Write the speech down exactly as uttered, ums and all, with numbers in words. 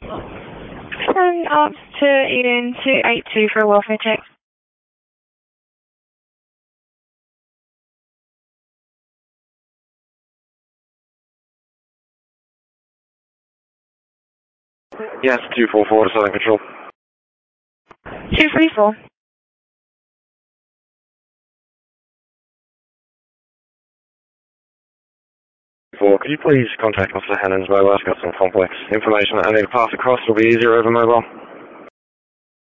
Turn up to Eden two eight two for a welfare check. Yes, two four four to Southern Control. two three four. Four, could you please contact Officer Hennon's mobile? I've got some complex information that I need to pass across. It'll be easier over mobile.